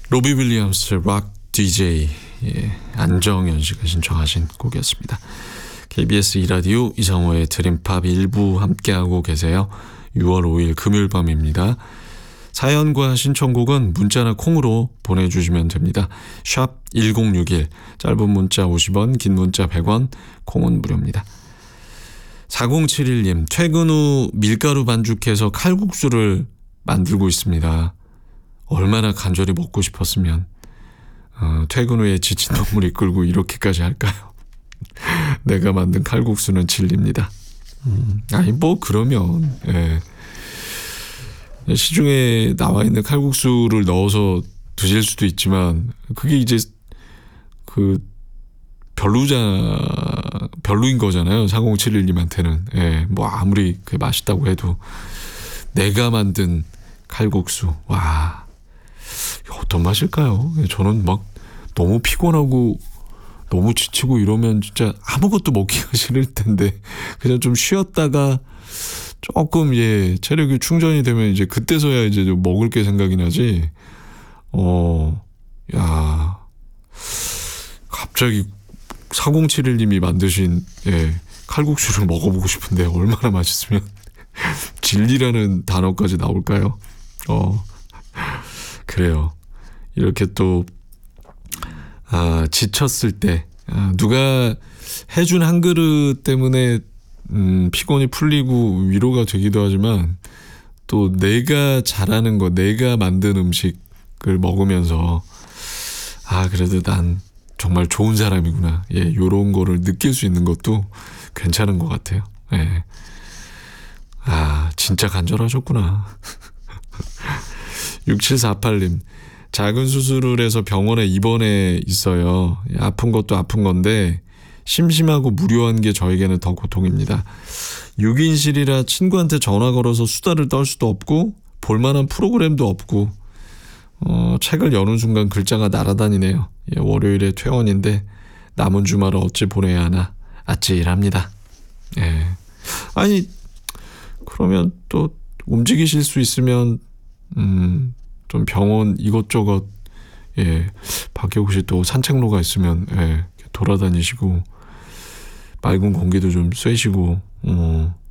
로비 윌리엄스 락 DJ, 안정현 씨가 신청하신 곡이었습니다. KBS 2라디오 이상호의 드림팝 일부 함께하고 계세요. 6월 5일 금요일 밤입니다. 사연과 신청곡은 문자나 콩으로 보내주시면 됩니다. 샵 1061, 짧은 문자 50원, 긴 문자 100원, 콩은 무료입니다. 4071님, 퇴근 후 밀가루 반죽해서 칼국수를 만들고 있습니다. 얼마나 간절히 먹고 싶었으면 퇴근 후에 지친 동물이 끌고 이렇게까지 할까요? 내가 만든 칼국수는 진리입니다. 아니 뭐 그러면 시중에 나와 있는 칼국수를 넣어서 드실 수도 있지만 그게 이제 그 별로인 거잖아요. 4071님한테는. 뭐 아무리 그 맛있다고 해도 내가 만든 칼국수, 와, 어떤 맛일까요? 저는 막 너무 피곤하고 너무 지치고 이러면 진짜 아무것도 먹기가 싫을 텐데 그냥 좀 쉬었다가 조금 체력이 충전이 되면 이제 그때서야 이제 좀 먹을 게 생각이 나지. 야, 갑자기 4071님이 만드신 칼국수를 먹어보고 싶은데 얼마나 맛있으면 진리라는 단어까지 나올까요? 그래요. 이렇게 또 지쳤을 때 누가 해준 한 그릇 때문에 피곤이 풀리고 위로가 되기도 하지만 또 내가 잘하는 거, 내가 만든 음식을 먹으면서 그래도 난 정말 좋은 사람이구나. 요런 거를 느낄 수 있는 것도 괜찮은 것 같아요. 진짜 간절하셨구나. 6748님, 작은 수술을 해서 병원에 입원해 있어요. 아픈 것도 아픈 건데 심심하고 무료한 게 저에게는 더 고통입니다. 6인실이라 친구한테 전화 걸어서 수다를 떨 수도 없고 볼만한 프로그램도 없고 책을 여는 순간 글자가 날아다니네요. 월요일에 퇴원인데 남은 주말을 어찌 보내야 하나 아찔합니다. 아니 그러면 또 움직이실 수 있으면 좀 병원 이것저것 밖에 혹시 또 산책로가 있으면 돌아다니시고 맑은 공기도 좀 쐬시고